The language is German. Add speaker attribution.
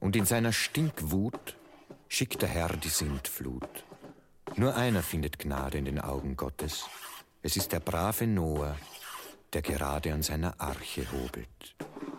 Speaker 1: Und in seiner Stinkwut schickt der Herr die Sintflut. Nur einer findet Gnade in den Augen Gottes. Es ist der brave Noah, der gerade an seiner Arche hobelt.